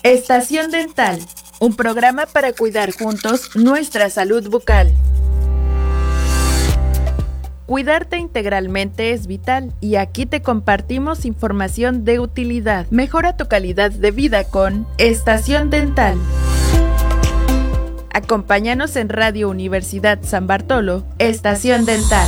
Estación Dental, un programa para cuidar juntos nuestra salud bucal. Cuidarte integralmente es vital y aquí te compartimos información de utilidad. Mejora tu calidad de vida con Estación Dental. Acompáñanos en Radio Universidad San Bartolo, Estación Dental.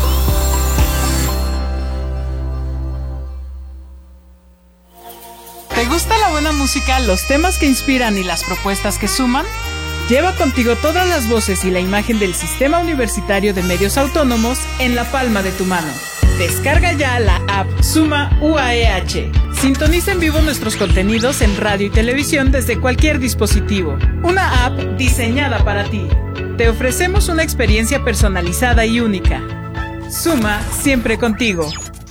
¿Te gusta la buena música, los temas que inspiran y las propuestas que suman? Lleva contigo todas las voces y la imagen del Sistema Universitario de Medios Autónomos en la palma de tu mano. Descarga ya la app Suma UAEH. Sintoniza en vivo nuestros contenidos en radio y televisión desde cualquier dispositivo. Una app diseñada para ti. Te ofrecemos una experiencia personalizada y única. Suma siempre contigo.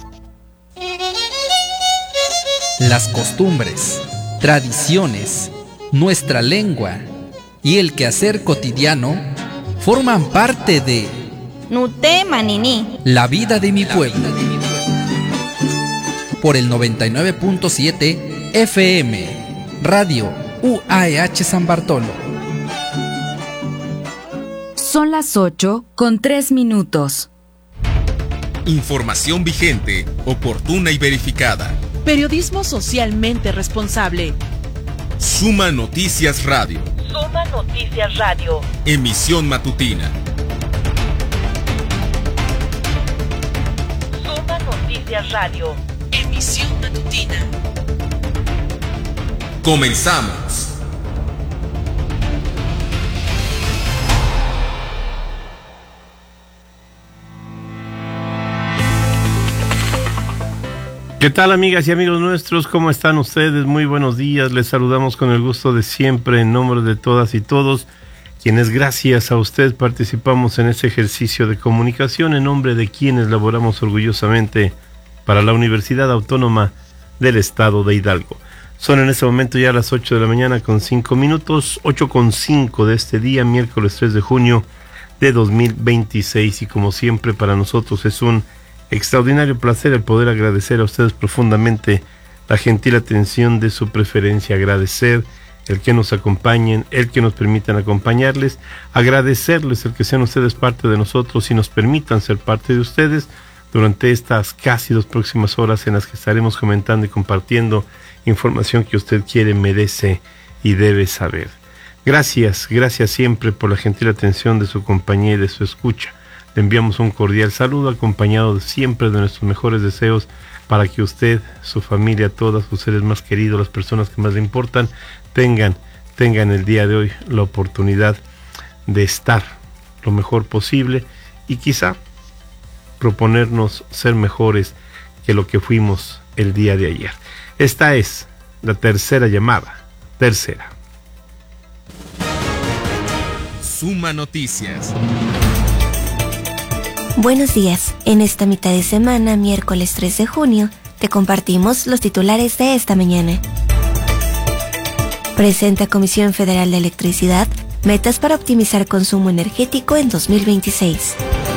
Las costumbres, tradiciones, nuestra lengua y el quehacer cotidiano forman parte de Nuté Manini, la vida de mi pueblo. Por el 99.7 FM, Radio UAEH San Bartolo. Son las 8:03. Información vigente, oportuna y verificada. Periodismo socialmente responsable. Suma Noticias Radio. Suma Noticias Radio. Emisión matutina. Suma Noticias Radio. Emisión matutina. Comenzamos. ¿Qué tal, amigas y amigos nuestros? ¿Cómo están ustedes? Muy buenos días. Les saludamos con el gusto de siempre en nombre de todas y todos, quienes gracias a usted participamos en este ejercicio de comunicación en nombre de quienes laboramos orgullosamente para la Universidad Autónoma del Estado de Hidalgo. Son en este momento ya las 8 de la mañana con 5 minutos, 8:05 de este día, miércoles 3 de junio de 2026. Y como siempre para nosotros es un extraordinario placer el poder agradecer a ustedes profundamente la gentil atención de su preferencia, agradecer el que nos acompañen, el que nos permitan acompañarles, agradecerles el que sean ustedes parte de nosotros y nos permitan ser parte de ustedes durante estas casi 2 próximas horas en las que estaremos comentando y compartiendo información que usted quiere, merece y debe saber. Gracias siempre por la gentil atención de su compañía y de su escucha. Le enviamos un cordial saludo acompañado siempre de nuestros mejores deseos para que usted, su familia, todos sus seres más queridos, las personas que más le importan, tengan el día de hoy la oportunidad de estar lo mejor posible y quizá proponernos ser mejores que lo que fuimos el día de ayer. Esta es la tercera llamada. Suma Noticias. Buenos días. En esta mitad de semana, miércoles 3 de junio, te compartimos los titulares de esta mañana. Presenta Comisión Federal de Electricidad metas para optimizar consumo energético en 2026.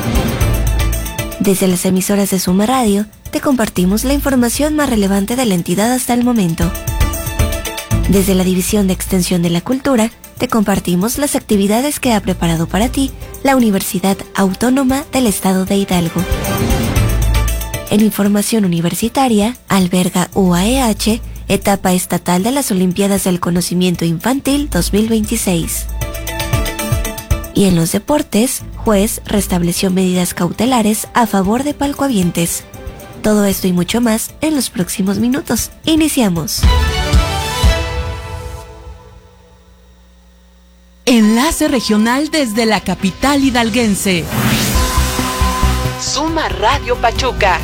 Desde las emisoras de Suma Radio, te compartimos la información más relevante de la entidad hasta el momento. Desde la División de Extensión de la Cultura, te compartimos las actividades que ha preparado para ti la Universidad Autónoma del Estado de Hidalgo. En información universitaria, alberga UAEH, etapa estatal de las Olimpiadas del Conocimiento Infantil 2026. Y en los deportes, juez restableció medidas cautelares a favor de palcohabientes. Todo esto y mucho más en los próximos minutos. Iniciamos. Enlace regional desde la capital hidalguense. Suma Radio Pachuca.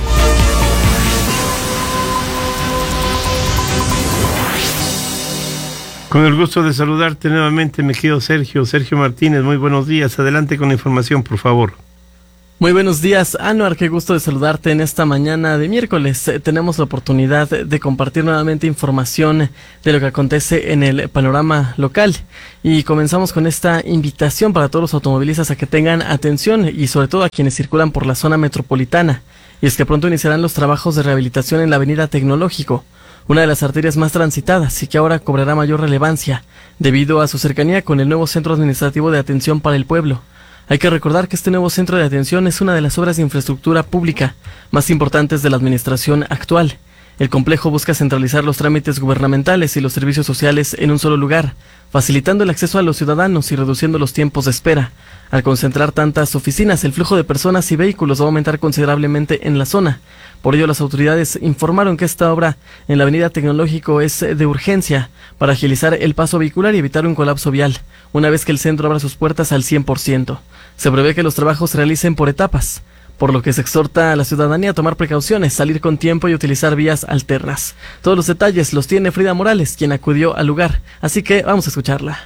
Con el gusto de saludarte nuevamente, mi querido Sergio Martínez. Muy buenos días. Adelante con la información, por favor. Muy buenos días, Anuar, qué gusto de saludarte en esta mañana de miércoles. Tenemos la oportunidad de compartir nuevamente información de lo que acontece en el panorama local. Y comenzamos con esta invitación para todos los automovilistas a que tengan atención y sobre todo a quienes circulan por la zona metropolitana. Y es que pronto iniciarán los trabajos de rehabilitación en la avenida Tecnológico. una de las arterias más transitadas y que ahora cobrará mayor relevancia debido a su cercanía con el nuevo Centro Administrativo de Atención para el Pueblo. Hay que recordar que este nuevo centro de atención es una de las obras de infraestructura pública más importantes de la administración actual. El complejo busca centralizar los trámites gubernamentales y los servicios sociales en un solo lugar, facilitando el acceso a los ciudadanos y reduciendo los tiempos de espera. Al concentrar tantas oficinas, el flujo de personas y vehículos va a aumentar considerablemente en la zona. Por ello, las autoridades informaron que esta obra en la Avenida Tecnológico es de urgencia para agilizar el paso vehicular y evitar un colapso vial, una vez que el centro abra sus puertas al 100%. Se prevé que los trabajos se realicen por etapas, por lo que se exhorta a la ciudadanía a tomar precauciones, salir con tiempo y utilizar vías alternas. Todos los detalles los tiene Frida Morales, quien acudió al lugar, así que vamos a escucharla.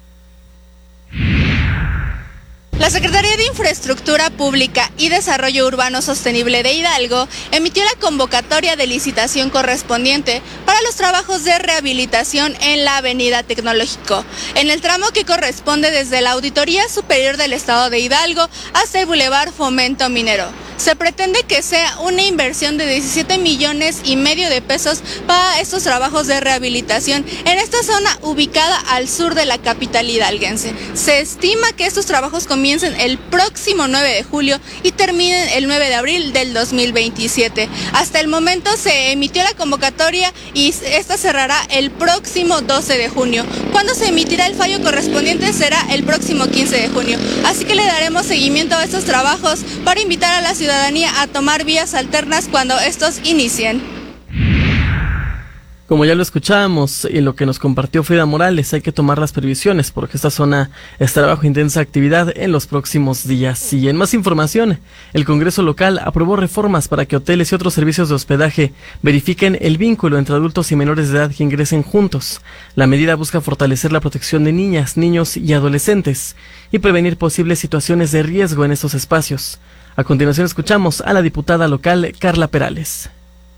La Secretaría de Infraestructura Pública y Desarrollo Urbano Sostenible de Hidalgo emitió la convocatoria de licitación correspondiente para los trabajos de rehabilitación en la Avenida Tecnológico, en el tramo que corresponde desde la Auditoría Superior del Estado de Hidalgo hasta el Boulevard Fomento Minero. Se pretende que sea una inversión de 17,5 millones de pesos para estos trabajos de rehabilitación en esta zona ubicada al sur de la capital hidalguense. Se estima que estos trabajos comiencen el próximo 9 de julio y terminen el 9 de abril del 2027. Hasta el momento se emitió la convocatoria y esta cerrará el próximo 12 de junio. Cuando se emitirá el fallo correspondiente será el próximo 15 de junio. Así que le daremos seguimiento a estos trabajos para invitar a la ciudadanía a tomar vías alternas cuando estos inicien. Como ya lo escuchábamos en lo que nos compartió Frida Morales, hay que tomar las previsiones porque esta zona estará bajo intensa actividad en los próximos días. Y en más información, el Congreso local aprobó reformas para que hoteles y otros servicios de hospedaje verifiquen el vínculo entre adultos y menores de edad que ingresen juntos. La medida busca fortalecer la protección de niñas, niños y adolescentes y prevenir posibles situaciones de riesgo en estos espacios. A continuación escuchamos a la diputada local Carla Perales.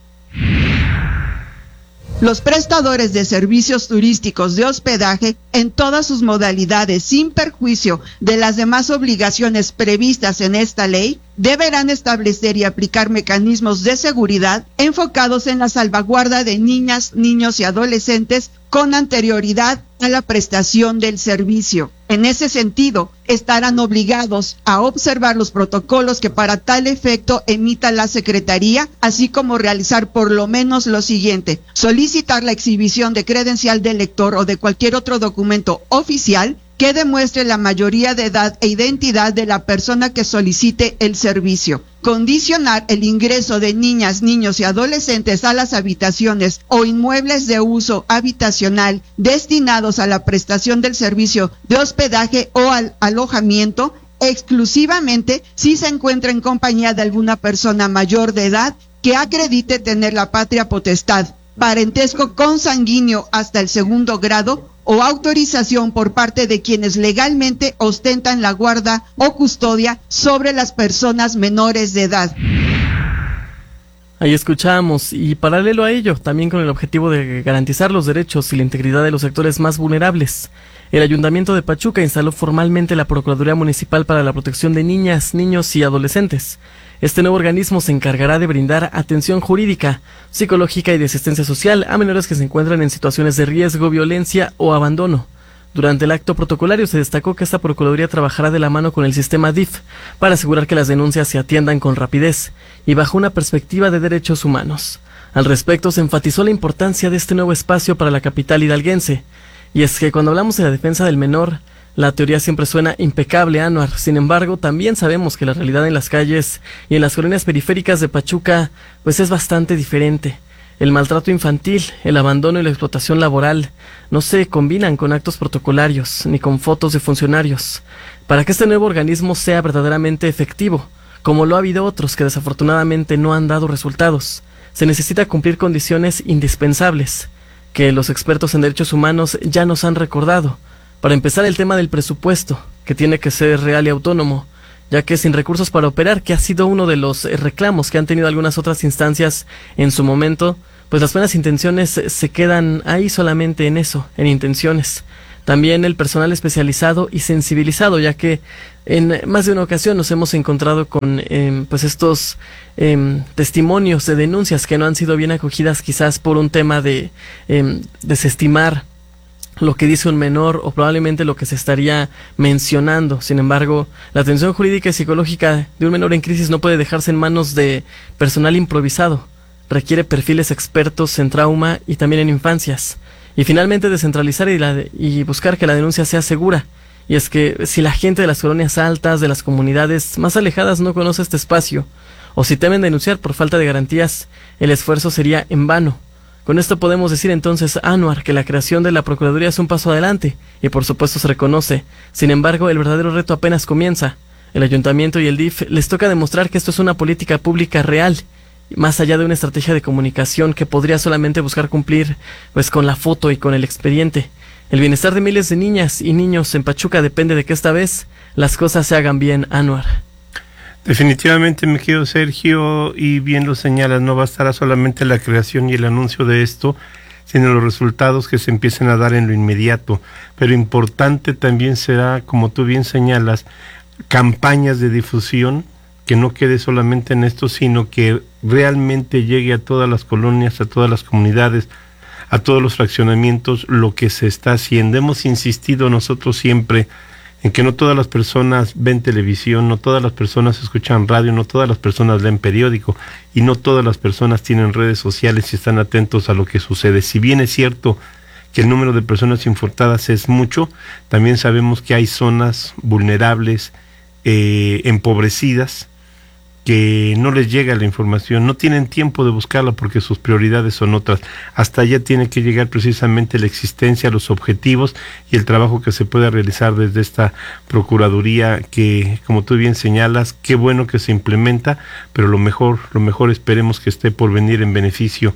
Los prestadores de servicios turísticos de hospedaje en todas sus modalidades, sin perjuicio de las demás obligaciones previstas en esta ley, deberán establecer y aplicar mecanismos de seguridad enfocados en la salvaguarda de niñas, niños y adolescentes con anterioridad a la prestación del servicio. En ese sentido, estarán obligados a observar los protocolos que para tal efecto emita la Secretaría, así como realizar por lo menos lo siguiente: solicitar la exhibición de credencial de lector o de cualquier otro documento oficial que demuestre la mayoría de edad e identidad de la persona que solicite el servicio. Condicionar el ingreso de niñas, niños y adolescentes a las habitaciones o inmuebles de uso habitacional destinados a la prestación del servicio de hospedaje o al alojamiento exclusivamente si se encuentra en compañía de alguna persona mayor de edad que acredite tener la patria potestad, parentesco consanguíneo hasta el 2º grado o autorización por parte de quienes legalmente ostentan la guarda o custodia sobre las personas menores de edad. Ahí escuchamos, y paralelo a ello, también con el objetivo de garantizar los derechos y la integridad de los sectores más vulnerables, el Ayuntamiento de Pachuca instaló formalmente la Procuraduría Municipal para la Protección de Niñas, Niños y Adolescentes. Este nuevo organismo se encargará de brindar atención jurídica, psicológica y de asistencia social a menores que se encuentran en situaciones de riesgo, violencia o abandono. Durante el acto protocolario se destacó que esta Procuraduría trabajará de la mano con el sistema DIF para asegurar que las denuncias se atiendan con rapidez y bajo una perspectiva de derechos humanos. Al respecto se enfatizó la importancia de este nuevo espacio para la capital hidalguense. Y es que cuando hablamos de la defensa del menor, la teoría siempre suena impecable, Anuar. Sin embargo, también sabemos que la realidad en las calles y en las colonias periféricas de Pachuca pues es bastante diferente. El maltrato infantil, el abandono y la explotación laboral no se combinan con actos protocolarios ni con fotos de funcionarios. Para que este nuevo organismo sea verdaderamente efectivo, como lo ha habido otros que desafortunadamente no han dado resultados, se necesita cumplir condiciones indispensables que los expertos en derechos humanos ya nos han recordado. Para empezar, el tema del presupuesto, que tiene que ser real y autónomo, ya que sin recursos para operar, que ha sido uno de los reclamos que han tenido algunas otras instancias en su momento, pues las buenas intenciones se quedan ahí solamente en eso, en intenciones. también el personal especializado y sensibilizado, ya que en más de una ocasión nos hemos encontrado con pues estos testimonios de denuncias que no han sido bien acogidas, quizás por un tema de desestimar lo que dice un menor o probablemente lo que se estaría mencionando. Sin embargo, la atención jurídica y psicológica de un menor en crisis no puede dejarse en manos de personal improvisado. Requiere perfiles expertos en trauma y también en infancias. Y finalmente descentralizar y buscar que la denuncia sea segura. Y es que si la gente de las colonias altas, de las comunidades más alejadas no conoce este espacio, o si temen denunciar por falta de garantías, el esfuerzo sería en vano. Con esto podemos decir entonces, Anuar, que la creación de la Procuraduría es un paso adelante, y por supuesto se reconoce. Sin embargo, el verdadero reto apenas comienza. El Ayuntamiento y el DIF les toca demostrar que esto es una política pública real, más allá de una estrategia de comunicación que podría solamente buscar cumplir pues con la foto y con el expediente. El bienestar de miles de niñas y niños en Pachuca depende de que esta vez las cosas se hagan bien, Anuar. Definitivamente, mi querido Sergio, y bien lo señalas, no bastará solamente la creación y el anuncio de esto, sino los resultados que se empiecen a dar en lo inmediato. Pero importante también será, como tú bien señalas, campañas de difusión, que no quede solamente en esto, sino que realmente llegue a todas las colonias, a todas las comunidades, a todos los fraccionamientos, lo que se está haciendo. Hemos insistido nosotros siempre en que no todas las personas ven televisión, no todas las personas escuchan radio, no todas las personas leen periódico y no todas las personas tienen redes sociales y están atentos a lo que sucede. Si bien es cierto que el número de personas infectadas es mucho, también sabemos que hay zonas vulnerables, empobrecidas, que no les llega la información, no tienen tiempo de buscarla porque sus prioridades son otras. Hasta allá tiene que llegar precisamente la existencia, los objetivos y el trabajo que se puede realizar desde esta Procuraduría que, como tú bien señalas, qué bueno que se implementa, pero lo mejor esperemos que esté por venir en beneficio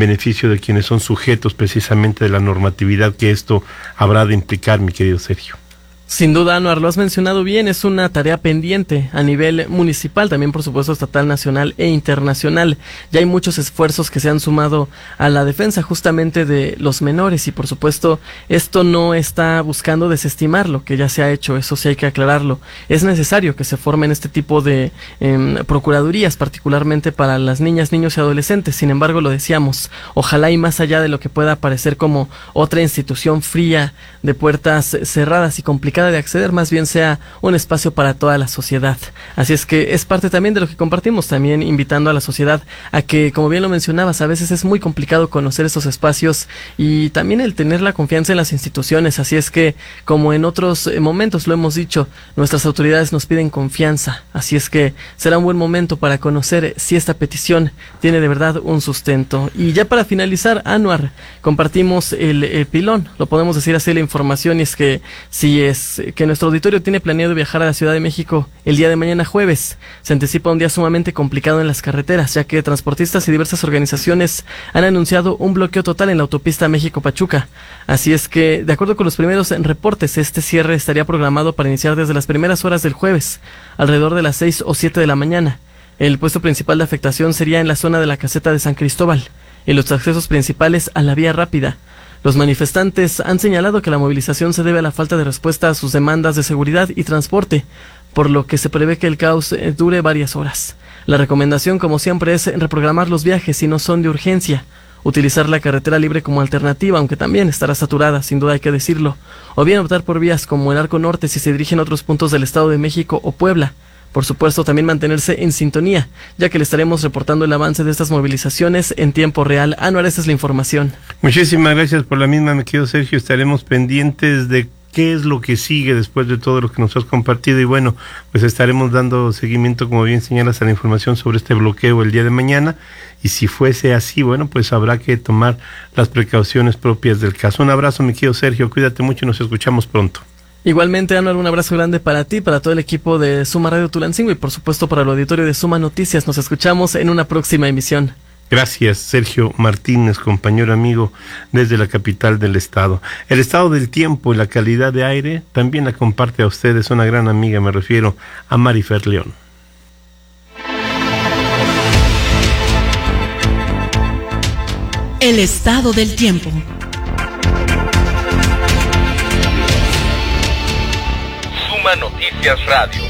de quienes son sujetos precisamente de la normatividad que esto habrá de implicar, mi querido Sergio. Sin duda, Anuar, lo has mencionado bien, es una tarea pendiente a nivel municipal, también por supuesto estatal, nacional e internacional. Ya hay muchos esfuerzos que se han sumado a la defensa justamente de los menores y por supuesto esto no está buscando desestimar lo que ya se ha hecho, eso sí hay que aclararlo. Es necesario que se formen este tipo de procuradurías, particularmente para las niñas, niños y adolescentes. Sin embargo, lo decíamos, ojalá y más allá de lo que pueda parecer como otra institución fría de puertas cerradas y complicadas de acceder, más bien sea un espacio para toda la sociedad. Así es que es parte también de lo que compartimos, también invitando a la sociedad a que, como bien lo mencionabas, a veces es muy complicado conocer esos espacios y también el tener la confianza en las instituciones. Así es que, como en otros momentos lo hemos dicho, nuestras autoridades nos piden confianza. Así es que será un buen momento para conocer si esta petición tiene de verdad un sustento. Y ya para finalizar, Anuar, compartimos el pilón, lo podemos decir así, la información, y es que si es que nuestro auditorio tiene planeado viajar a la Ciudad de México el día de mañana jueves, se anticipa un día sumamente complicado en las carreteras, ya que transportistas y diversas organizaciones han anunciado un bloqueo total en la autopista México-Pachuca. Así es que, de acuerdo con los primeros reportes, este cierre estaría programado para iniciar desde las primeras horas del jueves, alrededor de las 6 o 7 de la mañana. El puesto principal de afectación sería en la zona de la caseta de San Cristóbal y los accesos principales a la vía rápida. Los manifestantes han señalado que la movilización se debe a la falta de respuesta a sus demandas de seguridad y transporte, por lo que se prevé que el caos dure varias horas. La recomendación, como siempre, es reprogramar los viajes si no son de urgencia, utilizar la carretera libre como alternativa, aunque también estará saturada, sin duda hay que decirlo, o bien optar por vías como el Arco Norte si se dirigen a otros puntos del Estado de México o Puebla. Por supuesto, también mantenerse en sintonía, ya que le estaremos reportando el avance de estas movilizaciones en tiempo real. Anuar, esta es la información. Muchísimas gracias por la misma, mi querido Sergio. Estaremos pendientes de qué es lo que sigue después de todo lo que nos has compartido y bueno, pues estaremos dando seguimiento, como bien señalas, a la información sobre este bloqueo el día de mañana y si fuese así, bueno, pues habrá que tomar las precauciones propias del caso. Un abrazo, mi querido Sergio, cuídate mucho y nos escuchamos pronto. Igualmente, Anuar, un abrazo grande para ti, para todo el equipo de Suma Radio Tulancingo y por supuesto para el auditorio de Suma Noticias. Nos escuchamos en una próxima emisión. Gracias, Sergio Martínez, compañero amigo desde la capital del estado. El estado del tiempo y la calidad de aire también la comparte a ustedes una gran amiga, me refiero a Marifer León. El estado del tiempo. Suma Noticias Radio.